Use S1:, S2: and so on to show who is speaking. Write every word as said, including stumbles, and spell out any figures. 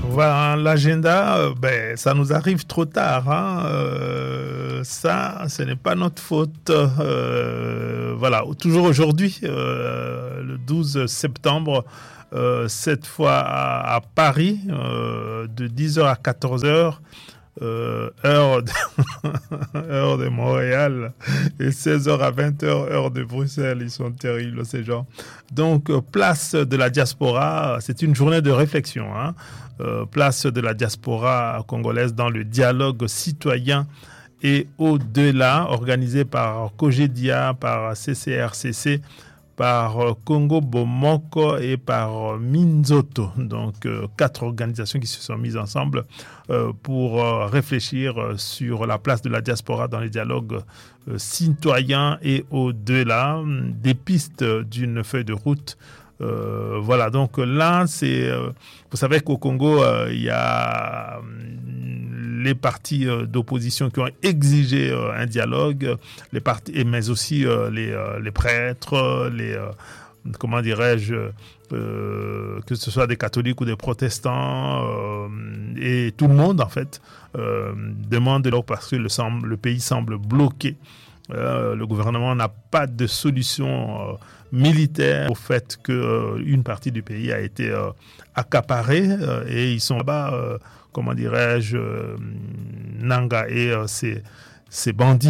S1: Voilà, l'agenda, euh, ben, ça nous arrive trop tard. Hein. Euh, ça, ce n'est pas notre faute. Euh, voilà, toujours aujourd'hui, euh, le douze septembre, euh, cette fois à, à Paris, euh, de dix heures à quatorze heures. Euh, heure, de heure de Montréal et seize heures à vingt heures, heure de Bruxelles. Ils sont terribles, ces gens. Donc, euh, place de la diaspora, c'est une journée de réflexion. Hein. Euh, place de la diaspora congolaise dans le dialogue citoyen et au-delà, organisé par Cogedia, par C C R C C, par Congo Bomoko et par Minzoto. Donc, euh, quatre organisations qui se sont mises ensemble euh, pour euh, réfléchir sur la place de la diaspora dans les dialogues euh, citoyens et au-delà, des pistes d'une feuille de route. Euh, voilà, donc là, c'est... Euh, vous savez qu'au Congo, euh, il y a euh, les partis euh, d'opposition qui ont exigé euh, un dialogue, les partis, mais aussi euh, les, euh, les prêtres, les... Euh, comment dirais-je, euh, que ce soit des catholiques ou des protestants, euh, et tout le monde, en fait, euh, demande de leur parce que le, semble, le pays semble bloqué. Euh, le gouvernement n'a pas de solution euh, militaire au fait qu'une euh, partie du pays a été euh, accaparée euh, et ils sont là-bas, euh, comment dirais-je, euh, Nanga et euh, ces, ces bandits